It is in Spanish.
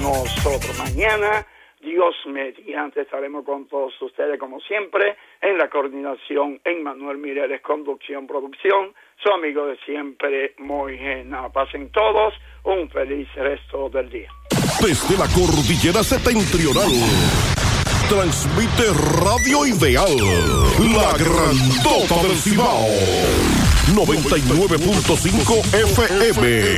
nosotros. Mañana, Dios mediante, estaremos con todos ustedes como siempre, en la coordinación, Emmanuel Mireles, conducción, producción, su amigo de siempre, Moijena. Pasen todos un feliz resto del día. Desde la cordillera septentrional, transmite Radio Ideal, la grandota del Cibao, 99.5 FM.